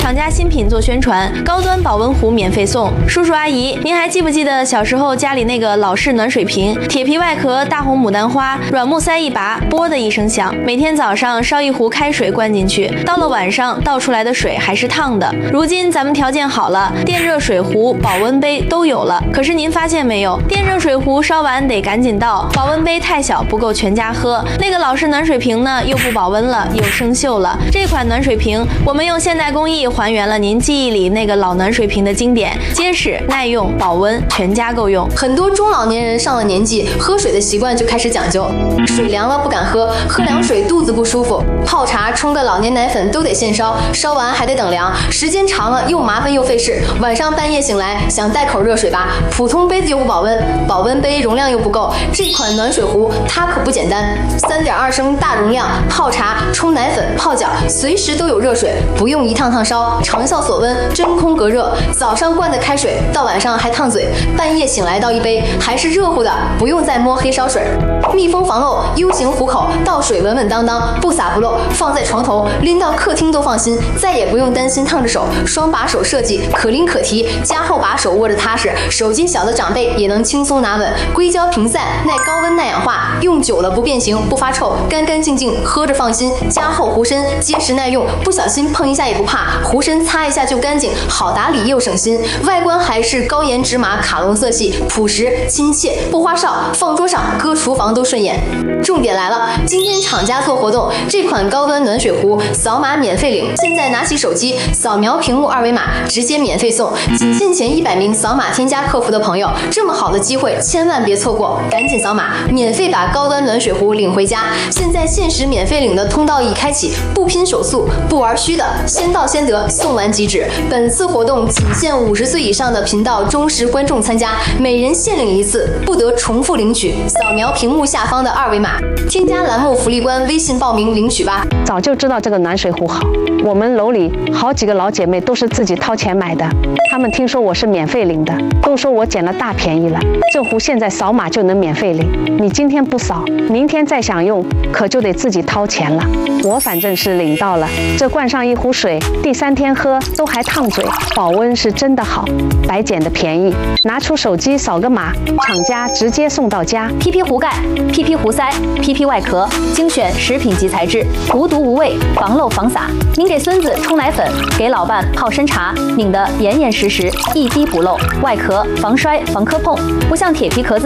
厂家新品做宣传，高端保温壶免费送。叔叔阿姨，您还记不记得小时候家里那个老式暖水瓶，铁皮外壳，大红牡丹花，软木塞一拔，啵的一声响。每天早上烧一壶开水灌进去，到了晚上倒出来的水还是烫的。如今咱们条件好了，电热水壶、保温杯都有了。可是您发现没有，电热水壶烧完得赶紧倒，保温杯太小不够全家喝。那个老式暖水瓶呢，又不保温了，又生锈了。这款暖水瓶，我们用现代工艺还原了您记忆里那个老暖水瓶的经典，结实耐用，保温，全家够用。 很多中老年人上了年纪，喝水的习惯就开始讲究，水凉了不敢喝，喝凉水肚子不舒服，泡茶、冲个老年奶粉都得现烧，烧完还得等凉，时间长了又麻烦又费事。晚上半夜醒来想带口热水吧，普通杯子又不保温，保温杯容量又不够。这款暖水壶它可不简单，3.2升大容量，泡茶、冲奶粉、泡脚，随时都有热水，不用一趟趟烧，长效锁温，真空隔热。早上灌的开水，到晚上还烫嘴，半夜醒来倒一杯还是热乎的，不用再摸黑烧水。密封防漏 U 型壶口，倒水稳稳当当，不洒不漏，放在床头，拎到客厅都放心，再也不用担心烫着手。双把手设计，可拎可提，加厚把手握着踏实，手劲小的长辈也能轻松拿稳。硅胶平散，耐高温耐氧化，用久了不变形不发臭，干干净净喝着放心。加厚壶身，结实耐用，不小心碰一下也不怕，壶身擦一下就干净，好打理又省心。外观还是高颜纸码卡龙色系，朴实亲切，不花哨，放桌上搁厨房都顺眼。重点来了，今天厂家做活动，这款高端暖水壶扫码免费领。现在拿起手机扫描屏幕二维码，直接免费送，仅限前100名扫码添加客服的朋友，这么好的机会千万别错过，赶紧扫码，免费把高端暖水壶领回家。现在限时免费领的通道已开启，不拼手速，不玩虚的，先到先得，送完即止。本次活动仅限50岁以上的频道忠实观众参加，每人限领一次，不得重复领取。扫描屏幕下方的二维码，添加栏目福利官微信报名领取吧。 早就知道这个暖水壶好，我们楼里好几个老姐妹都是自己掏钱买的，她们听说我是免费领的，都说我捡了大便宜了。这壶现在扫码就能免费领，你今天不扫，明天再想用，可就得自己掏钱了。我反正是领到了，这灌上一壶水，第3天喝都还烫嘴，保温是真的好，白捡的便宜。拿出手机扫个码，厂家直接送到家。 PP 壶盖、PP 壶塞、PP 外壳，精选食品级材质，无毒无味，防漏防洒。您给孙子冲奶粉，给老伴泡参茶，拧得严严实实，一滴不漏。外壳防摔防磕碰，不像铁皮壳子